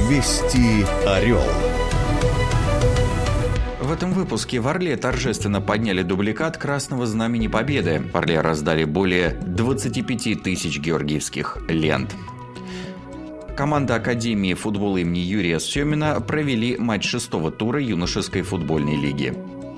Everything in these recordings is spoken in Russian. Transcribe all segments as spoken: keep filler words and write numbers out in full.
Вести Орел. В этом выпуске в Орле торжественно подняли дубликат Красного Знамени Победы. В Орле раздали более двадцати пяти тысяч георгиевских лент. Команда Академии футбола имени Юрия Семина провели матч шестого тура юношеской футбольной лиги.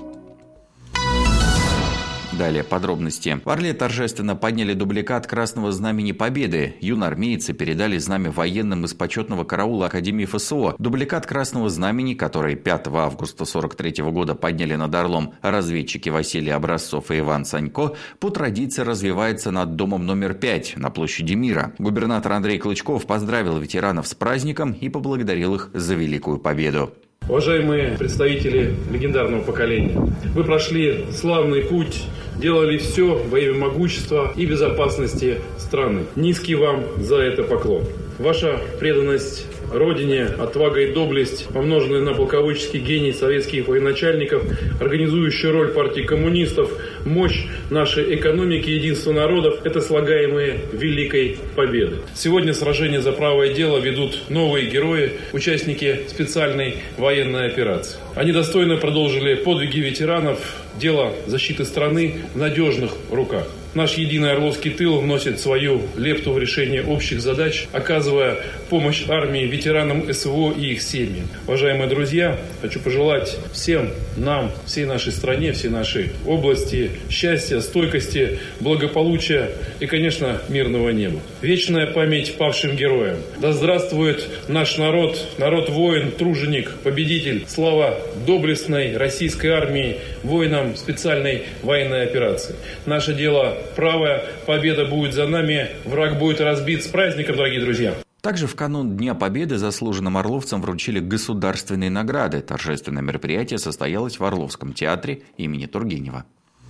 Далее подробности. В Орле торжественно подняли дубликат Красного Знамени Победы. Юноармейцы передали знамя военным из почетного караула Академии ФСО. Дубликат Красного Знамени, который пятого августа сорок третьего года подняли над Орлом разведчики Василий Образцов и Иван Санько, по традиции развивается над домом номер пять на площади Мира. Губернатор Андрей Клычков поздравил ветеранов с праздником и поблагодарил их за великую победу. Уважаемые представители легендарного поколения, вы прошли славный путь, делали все во имя могущества и безопасности страны. Низкий вам за это поклон. Ваша преданность Родине, отвага и доблесть, помноженные на полководческий гений советских военачальников, организующая роль партии коммунистов, мощь нашей экономики, единство народов – это слагаемые великой победы. Сегодня сражение за правое дело ведут новые герои, участники специальной военной операции. Они достойно продолжили подвиги ветеранов, дело защиты страны в надежных руках. Наш единый Орловский тыл вносит свою лепту в решение общих задач, оказывая помощь армии, ветеранам СВО и их семьям. Уважаемые друзья, хочу пожелать всем нам, всей нашей стране, всей нашей области счастья, стойкости, благополучия и, конечно, мирного неба. Вечная память павшим героям. Да здравствует наш народ, народ-воин, труженик, победитель. Слава доблестной российской армии, воинам специальной военной операции. Наше дело правая, победа будет за нами, враг будет разбит. С праздником, дорогие друзья! Также в канун Дня Победы заслуженным орловцам вручили государственные награды. Торжественное мероприятие состоялось в Орловском театре имени Тургенева.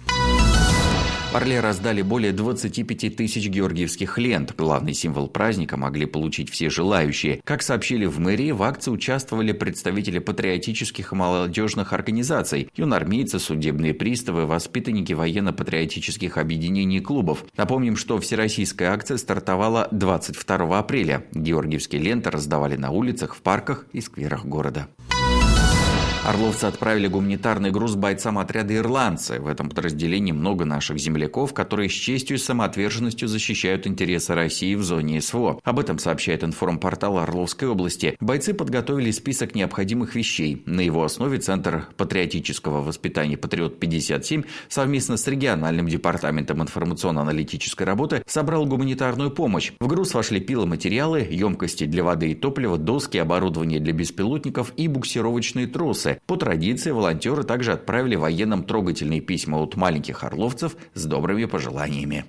В Орле раздали более двадцати пяти тысяч георгиевских лент. Главный символ праздника могли получить все желающие. Как сообщили в мэрии, в акции участвовали представители патриотических и молодежных организаций, юноармейцы, судебные приставы, воспитанники военно-патриотических объединений и клубов. Напомним, что всероссийская акция стартовала двадцать второго апреля. Георгиевские ленты раздавали на улицах, в парках и скверах города. Орловцы отправили гуманитарный груз бойцам отряда «Ирландцы». В этом подразделении много наших земляков, которые с честью и самоотверженностью защищают интересы России в зоне СВО. Об этом сообщает информпортал Орловской области. Бойцы подготовили список необходимых вещей. На его основе Центр патриотического воспитания «Патриот-пятьдесят семь» совместно с региональным департаментом информационно-аналитической работы собрал гуманитарную помощь. В груз вошли пиломатериалы, емкости для воды и топлива, доски, оборудование для беспилотников и буксировочные тросы. По традиции волонтеры также отправили военным трогательные письма от маленьких орловцев с добрыми пожеланиями.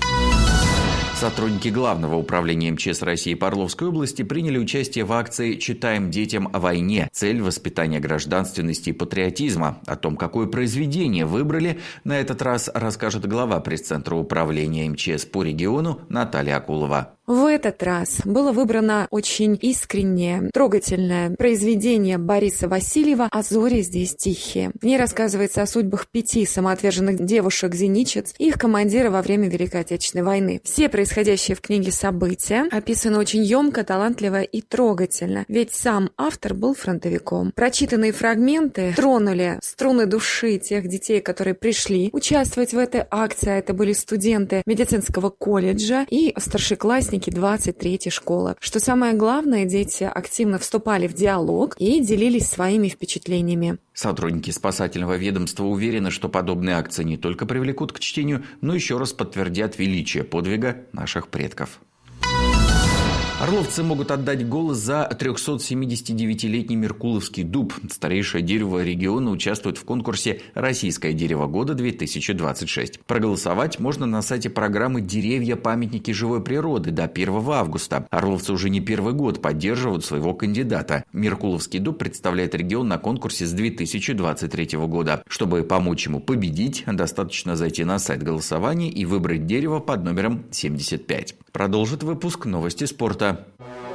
Сотрудники Главного управления МЧС России по Орловской области приняли участие в акции «Читаем детям о войне». Цель – воспитание гражданственности и патриотизма. О том, какое произведение выбрали, на этот раз расскажет глава пресс-центра управления МЧС по региону Наталья Акулова. В этот раз было выбрано очень искреннее, трогательное произведение Бориса Васильева «А зори здесь тихие». В ней рассказывается о судьбах пяти самоотверженных девушек-зенитчиц и их командира во время Великой Отечественной войны. Все происходящие в книге события описаны очень емко, талантливо и трогательно, ведь сам автор был фронтовиком. Прочитанные фрагменты тронули струны души тех детей, которые пришли участвовать в этой акции. Это были студенты медицинского колледжа и старшеклассники двадцать третьей школы. Что самое главное, дети активно вступали в диалог и делились своими впечатлениями. Сотрудники спасательного ведомства уверены, что подобные акции не только привлекут к чтению, но еще раз подтвердят величие подвига наших предков. Орловцы могут отдать голос за трехсотсемидесятидевятилетний Меркуловский дуб. Старейшее дерево региона участвует в конкурсе «Российское дерево года-две тысячи двадцать шесть». Проголосовать можно на сайте программы «Деревья-памятники живой природы» до первого августа. Орловцы уже не первый год поддерживают своего кандидата. Меркуловский дуб представляет регион на конкурсе с две тысячи двадцать третьего года. Чтобы помочь ему победить, достаточно зайти на сайт голосования и выбрать дерево под номером семьдесят пять. Продолжит выпуск новости спорта.